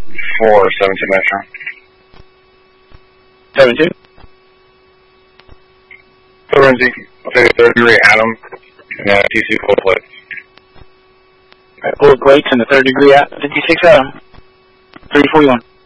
for 17 Metro. 72? Lorenzi, I'll take a 3rd-degree Atom and TC full plate. Full plates and the 3rd-degree at 56 Atom. 341.